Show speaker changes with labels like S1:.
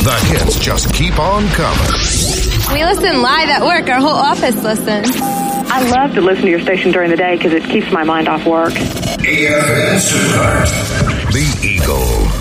S1: The hits just keep on coming.
S2: We listen live at work. Our whole office listens.
S3: I love to listen to your station during the day because it keeps my mind off work.
S1: AFN Stuttgart. The Eagle.